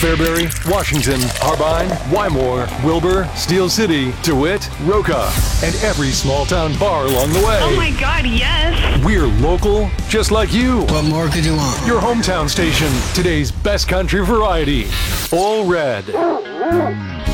Fairbury, Washington, Harbine, Wymore, Wilbur, Steel City, DeWitt, Roca, and every small town bar along the way. Oh my God, yes! We're local, just like you. What more could you want? Your hometown station, today's best country variety. All Red.